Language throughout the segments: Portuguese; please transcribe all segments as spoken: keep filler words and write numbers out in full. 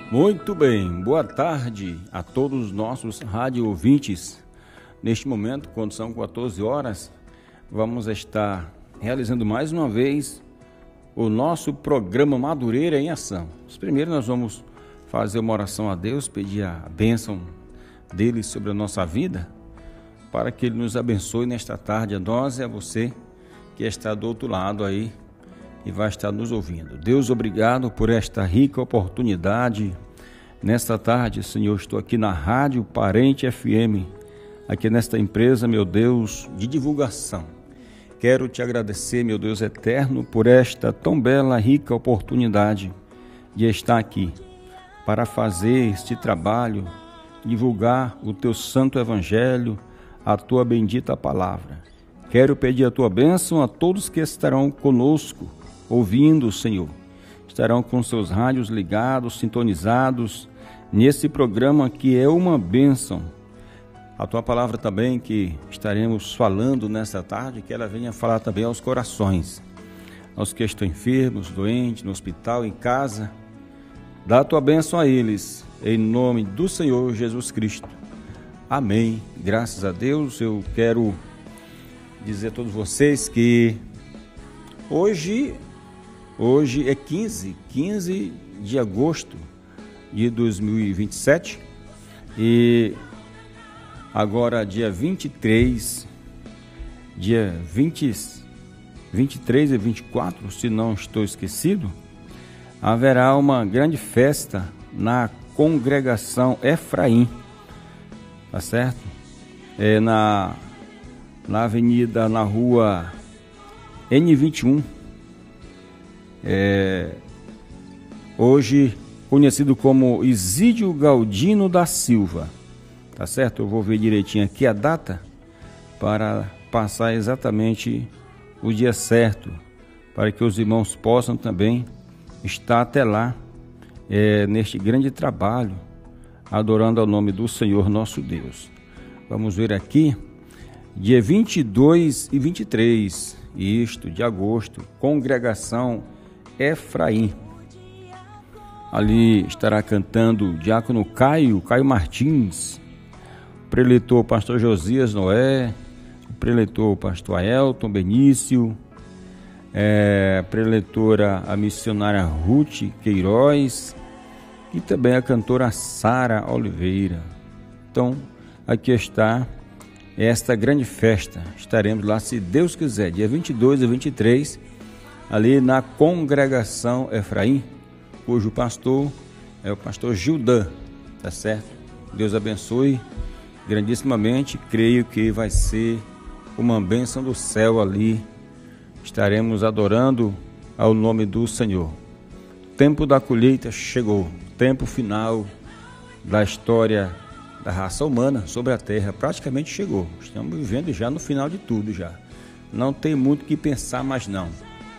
Muito bem, boa tarde a todos os nossos rádio ouvintes. Neste momento, quando são quatorze horas, vamos estar realizando mais uma vez o nosso programa Madureira em Ação. Primeiro nós vamos fazer uma oração a Deus, pedir a bênção dele sobre a nossa vida, para que ele nos abençoe nesta tarde, a nós e a você que está do outro lado aí e vai estar nos ouvindo. Deus, obrigado por esta rica oportunidade. Nesta tarde, Senhor, estou aqui na Rádio Parente F M, aqui nesta empresa, meu Deus, de divulgação. Quero te agradecer, meu Deus eterno, por esta tão bela, rica oportunidade de estar aqui para fazer este trabalho, divulgar o teu santo evangelho, a tua bendita palavra. Quero pedir a tua bênção a todos que estarão conosco, ouvindo, Senhor. Estarão com seus rádios ligados, sintonizados, nesse programa que é uma bênção. A tua palavra também que estaremos falando nesta tarde, que ela venha falar também aos corações, aos que estão enfermos, doentes, no hospital, em casa. Dá a tua bênção a eles, em nome do Senhor Jesus Cristo. Amém. Graças a Deus. Eu quero dizer a todos vocês que hoje, hoje é quinze, quinze de agosto de dois mil e vinte e sete e agora dia vinte e três, dia vinte, vinte e três e vinte e quatro, se não estou esquecido, haverá uma grande festa na congregação Efraim, tá certo? É na, na avenida, na rua N vinte e um, é, hoje conhecido como Isídio Galdino da Silva, tá certo? Eu vou ver direitinho aqui a data para passar exatamente o dia certo, para que os irmãos possam também estar até lá, é, neste grande trabalho, adorando ao nome do Senhor nosso Deus. Vamos ver aqui, dia vinte e dois e vinte e três, isto, de agosto, congregação Efraim. Ali estará cantando o diácono Caio, Caio Martins, o preletor pastor Josias Noé, o preletor pastor Aelton Benício, é, preletora a missionária Ruth Queiroz e também a cantora Sara Oliveira. Então, aqui está esta grande festa. Estaremos lá, se Deus quiser, dia vinte e dois e vinte e três, ali na congregação Efraim, cujo pastor é o pastor Gildan, tá certo? Deus abençoe grandissimamente, creio que vai ser uma bênção do céu ali. Estaremos adorando ao nome do Senhor. O tempo da colheita chegou, tempo final da história da raça humana sobre a terra praticamente chegou. Estamos vivendo já no final de tudo já. Não tem muito o que pensar mais não.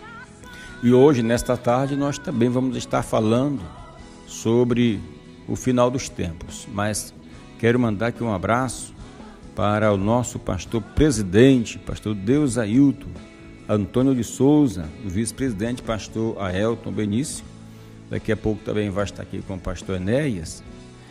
E hoje, nesta tarde, nós também vamos estar falando sobre o final dos tempos. Mas quero mandar aqui um abraço para o nosso pastor presidente, pastor Deus Ailton Antônio de Souza, o vice-presidente pastor Aelton Benício. Daqui a pouco também vai estar aqui com o pastor Enéas.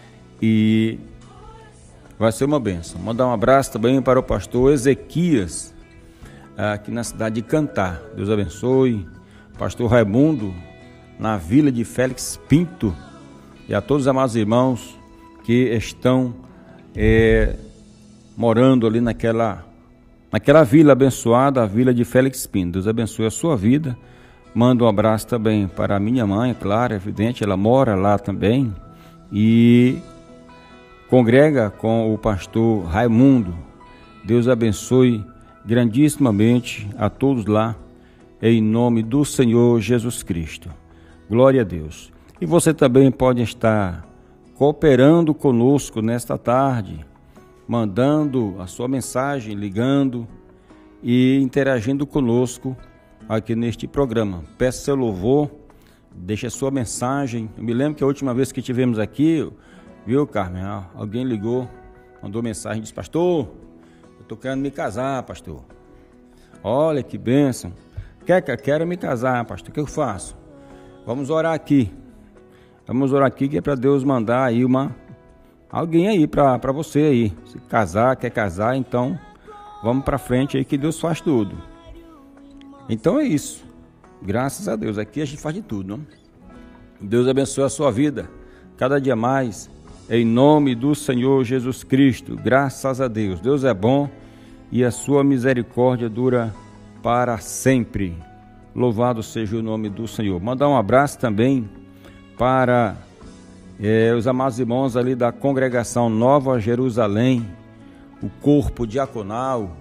E vai ser uma bênção. Mandar um abraço também para o pastor Ezequias, aqui na cidade de Cantar. Deus abençoe. Pastor Raimundo, na vila de Félix Pinto, e a todos os amados irmãos que estão é, morando ali naquela, naquela vila abençoada, a vila de Félix Pinto. Deus abençoe a sua vida. Mando um abraço também para a minha mãe, claro, é evidente, ela mora lá também e congrega com o pastor Raimundo. Deus abençoe grandissimamente a todos lá, em nome do Senhor Jesus Cristo. Glória a Deus. E você também pode estar cooperando conosco nesta tarde, mandando a sua mensagem, ligando e interagindo conosco aqui neste programa. Peça seu louvor, deixe a sua mensagem. Eu me lembro que a última vez que tivemos aqui, viu, Carmen? Alguém ligou, mandou mensagem, disse: pastor, eu estou querendo me casar, pastor. Olha que bênção. Quer, quero me casar, pastor, o que eu faço? Vamos orar aqui. Vamos orar aqui que é para Deus mandar aí uma alguém aí para você aí. Se casar, quer casar, então vamos para frente aí que Deus faz tudo. Então é isso. Graças a Deus. Aqui a gente faz de tudo, não? Deus abençoe a sua vida cada dia mais. Em nome do Senhor Jesus Cristo. Graças a Deus. Deus é bom e a sua misericórdia dura para sempre. Louvado seja o nome do Senhor. Mandar um abraço também para é, os amados irmãos ali da congregação Nova Jerusalém, o corpo diaconal,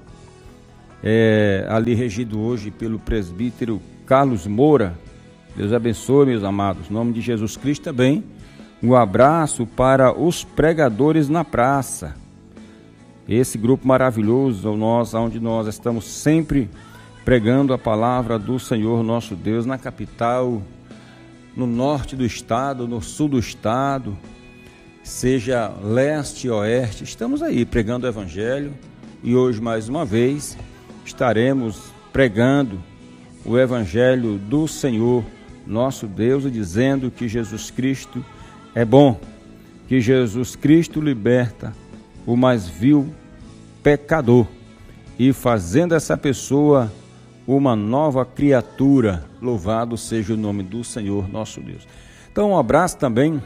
é, ali regido hoje pelo presbítero Carlos Moura. Deus abençoe, meus amados. Em nome de Jesus Cristo também. Um abraço para os pregadores na praça. Esse grupo maravilhoso, nós, onde nós estamos sempre pregando a palavra do Senhor nosso Deus na capital, no norte do estado, no sul do estado, seja leste e oeste, estamos aí pregando o evangelho e hoje mais uma vez estaremos pregando o evangelho do Senhor nosso Deus e dizendo que Jesus Cristo é bom, que Jesus Cristo liberta o mais vil pecador e fazendo essa pessoa uma nova criatura. Louvado seja o nome do Senhor nosso Deus. Então um abraço também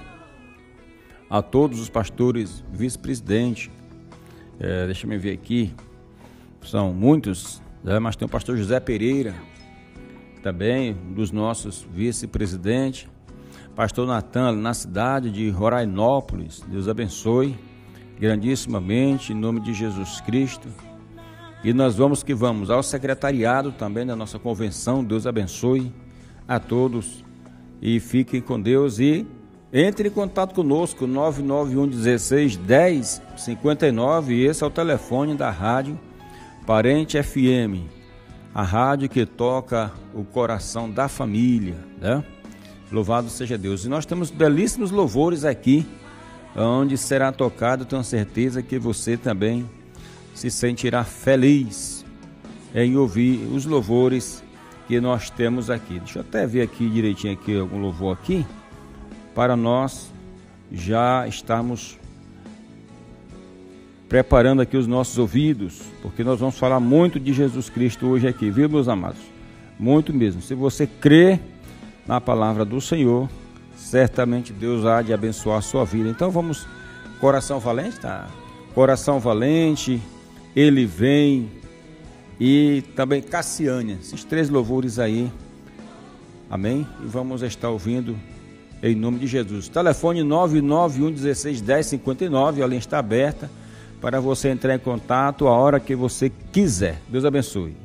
a todos os pastores vice-presidentes. É, deixa eu ver aqui, são muitos, né? Mas tem o pastor José Pereira também, um dos nossos vice-presidentes. Pastor Natan, na cidade de Rorainópolis. Deus abençoe grandissimamente em nome de Jesus Cristo. E nós vamos que vamos ao secretariado também da nossa convenção. Deus abençoe a todos e fiquem com Deus e entre em contato conosco, nove nove um, dezesseis, dez, cinquenta e nove. Esse é o telefone da rádio Parente F M, a rádio que toca o coração da família, né? Louvado seja Deus. E nós temos belíssimos louvores aqui, onde será tocado, tenho certeza que você também se sentirá feliz em ouvir os louvores que nós temos aqui. Deixa eu até ver aqui direitinho aqui algum louvor aqui, para nós já estarmos preparando aqui os nossos ouvidos, porque nós vamos falar muito de Jesus Cristo hoje aqui, viu, meus amados? Muito mesmo. Se você crê na palavra do Senhor, certamente Deus há de abençoar a sua vida. Então vamos, Coração Valente, tá? Coração Valente, Ele Vem e também Cassiane, esses três louvores aí, amém? E vamos estar ouvindo em nome de Jesus. Telefone nove nove um, dezesseis, dez, cinquenta e nove, a linha está aberta para você entrar em contato a hora que você quiser. Deus abençoe.